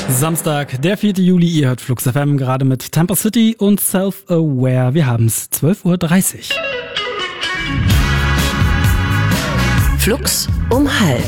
Samstag, der 4. Juli, ihr hört Flux FM gerade mit Tampa City und Self-Aware. Wir haben's 12:30 Uhr. Flux um halb.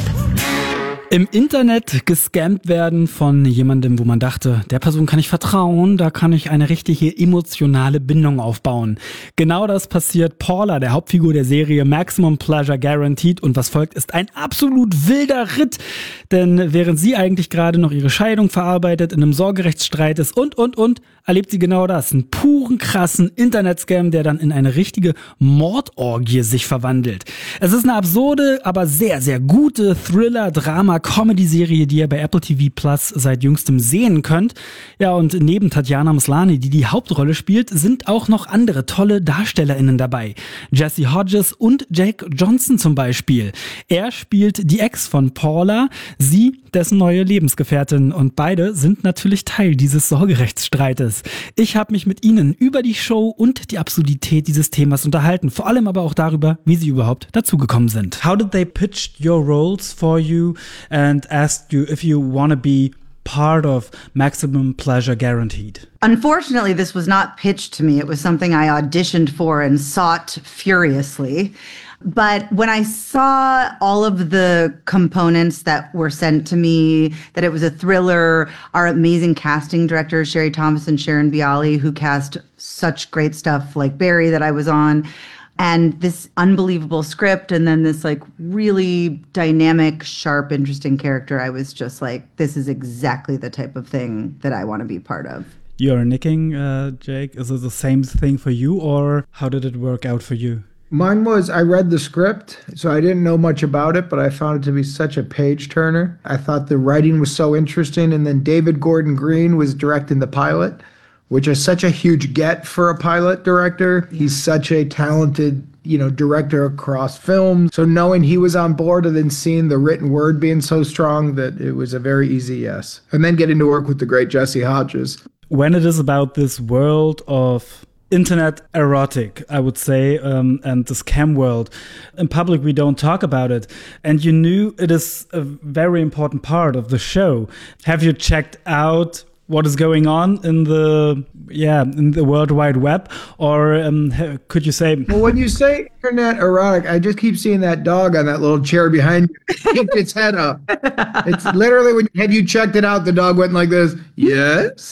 Im Internet gescammt werden von jemandem, wo man dachte, der Person kann ich vertrauen, da kann ich eine richtige emotionale Bindung aufbauen. Genau das passiert Paula, der Hauptfigur der Serie Maximum Pleasure Guaranteed, und was folgt, ist ein absolut wilder Ritt. Denn während sie eigentlich gerade noch ihre Scheidung verarbeitet, in einem Sorgerechtsstreit ist und, erlebt sie genau das. Einen puren, krassen Internetscam, der dann in eine richtige Mordorgie sich verwandelt. Es ist eine absurde, aber sehr, sehr gute Thriller-Drama-Comedy-Serie, die ihr bei Apple TV Plus seit jüngstem sehen könnt. Ja, und neben Tatjana Maslany, die die Hauptrolle spielt, sind auch noch andere tolle DarstellerInnen dabei. Jesse Hodges und Jake Johnson zum Beispiel. Er spielt die Ex von Paula, sie dessen neue Lebensgefährtin, und beide sind natürlich Teil dieses Sorgerechtsstreites. Ich habe mich mit ihnen über die Show und die Absurdität dieses Themas unterhalten, vor allem aber auch darüber, wie sie überhaupt dazugekommen sind. How did they pitch your roles for you and asked you if you want to be part of Maximum Pleasure Guaranteed? Unfortunately, this was not pitched to me. It was something I auditioned for and sought furiously. But when I saw all of the components that were sent to me, that it was a thriller, our amazing casting directors, Sherry Thomas and Sharon Bialy, who cast such great stuff like Barry that I was on, and this unbelievable script, and then this like really dynamic, sharp, interesting character, I was just like, this is exactly the type of thing that I want to be part of. You're nicking, Jake. Is it the same thing for you, or how did it work out for you? Mine was, I read the script, so I didn't know much about it, but I found it to be such a page-turner. I thought the writing was so interesting, and then David Gordon Green was directing the pilot, which is such a huge get for a pilot director. He's such a talented, director across film. So knowing he was on board and then seeing the written word being so strong, that it was a very easy yes. And then getting to work with the great Jesse Hodges. When it is about this world of internet erotic, I would say, and the scam world, in public we don't talk about it, and you knew it is a very important part of the show. Have you checked out what is going on in the World Wide Web, or could you say? Well, when you say internet erotic, I just keep seeing that dog on that little chair behind you, kick its head up. It's literally, have you checked it out? The dog went like this. Yes.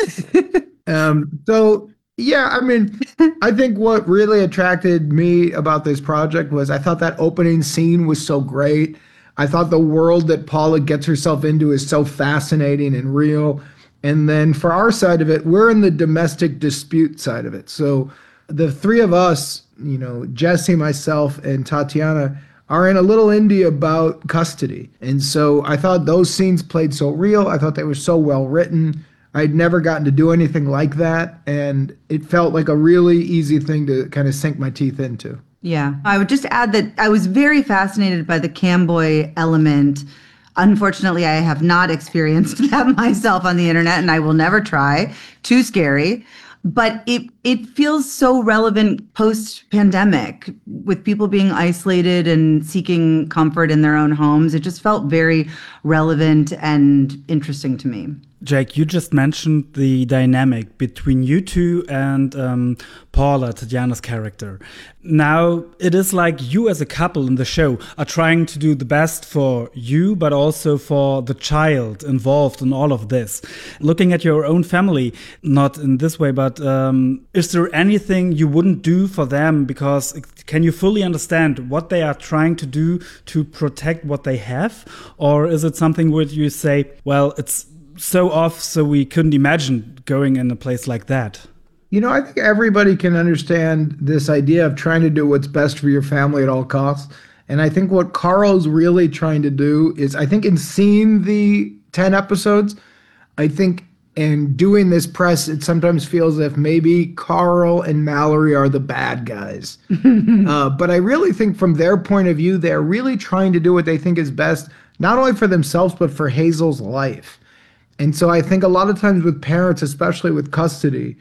So. Yeah, I mean, I think what really attracted me about this project was I thought that opening scene was so great. I thought the world that Paula gets herself into is so fascinating and real. And then for our side of it, we're in the domestic dispute side of it. So the three of us, Jesse, myself, and Tatiana, are in a little indie about custody. And so I thought those scenes played so real. I thought they were so well written. I'd never gotten to do anything like that, and it felt like a really easy thing to kind of sink my teeth into. Yeah. I would just add that I was very fascinated by the camboy element. Unfortunately, I have not experienced that myself on the internet, and I will never try. Too scary. But it feels so relevant post-pandemic, with people being isolated and seeking comfort in their own homes. It just felt very relevant and interesting to me. Jake, you just mentioned the dynamic between you two and Paula, Tatjana's character. Now, it is like you as a couple in the show are trying to do the best for you, but also for the child involved in all of this. Looking at your own family, not in this way, but is there anything you wouldn't do for them? Because can you fully understand what they are trying to do to protect what they have? Or is it something where you say, well, it's so off, so we couldn't imagine going in a place like that? I think everybody can understand this idea of trying to do what's best for your family at all costs. And I think what Carl's really trying to do is, I think in seeing the 10 episodes, I think in doing this press, it sometimes feels as if maybe Carl and Mallory are the bad guys. But I really think from their point of view, they're really trying to do what they think is best, not only for themselves, but for Hazel's life. And so I think a lot of times with parents, especially with custody,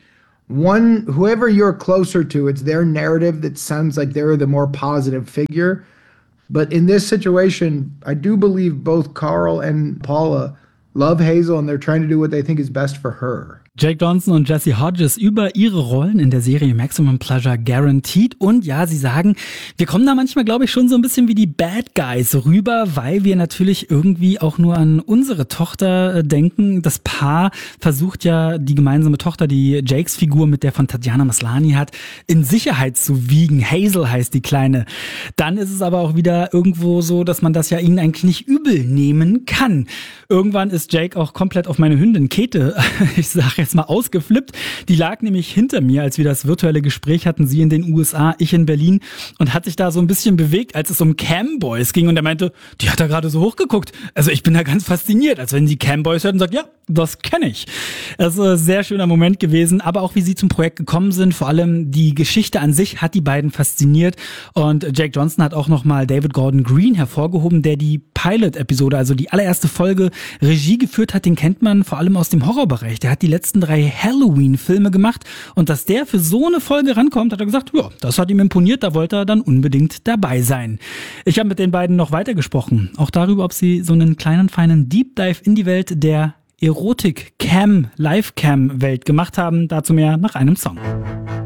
whoever you're closer to, it's their narrative that sounds like they're the more positive figure. But in this situation, I do believe both Carl and Paula love Hazel and they're trying to do what they think is best for her. Jake Johnson und Jesse Hodges über ihre Rollen in der Serie Maximum Pleasure Guaranteed. Und ja, sie sagen, wir kommen da manchmal, glaube ich, schon so ein bisschen wie die Bad Guys rüber, weil wir natürlich irgendwie auch nur an unsere Tochter denken. Das Paar versucht ja, die gemeinsame Tochter, die Jakes Figur mit der von Tatiana Maslany hat, in Sicherheit zu wiegen. Hazel heißt die Kleine. Dann ist es aber auch wieder irgendwo so, dass man das ja ihnen eigentlich nicht übel nehmen kann. Irgendwann ist Jake auch komplett auf meine Hündin Käthe, ich sage jetzt mal, ausgeflippt. Die lag nämlich hinter mir, als wir das virtuelle Gespräch hatten, sie in den USA, ich in Berlin, und hat sich da so ein bisschen bewegt, als es um Camboys ging, und er meinte, die hat da gerade so hochgeguckt. Also ich bin da ganz fasziniert, als wenn sie Camboys hört und sagt, ja, das kenne ich. Also ein sehr schöner Moment gewesen, aber auch wie sie zum Projekt gekommen sind, vor allem die Geschichte an sich hat die beiden fasziniert, und Jake Johnson hat auch nochmal David Gordon Green hervorgehoben, der die Pilot-Episode, also die allererste Folge, Regie geführt hat. Den kennt man vor allem aus dem Horrorbereich. Der hat die letzten 3 Halloween-Filme gemacht, und dass der für so eine Folge rankommt, hat er gesagt, ja, das hat ihm imponiert, da wollte er dann unbedingt dabei sein. Ich habe mit den beiden noch weiter gesprochen, auch darüber, ob sie so einen kleinen, feinen Deep Dive in die Welt der Erotik-Cam, Live-Cam-Welt gemacht haben. Dazu mehr nach einem Song.